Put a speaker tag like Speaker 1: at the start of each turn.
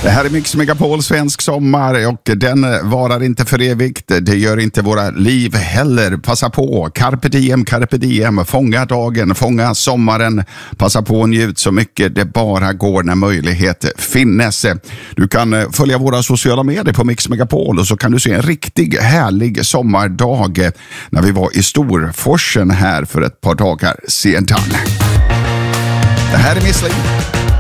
Speaker 1: Det här är Mix Megapol svensk sommar och den varar inte för evigt. Det gör inte våra liv heller. Passa på. Carpe diem. Fånga dagen, fånga sommaren. Passa på och njut så mycket det bara går när möjlighet finnes. Du kan följa våra sociala medier på Mix Megapol och så kan du se en riktig härlig sommardag när vi var i Storforsen här för ett par dagar sedan. Det här är Miss Li.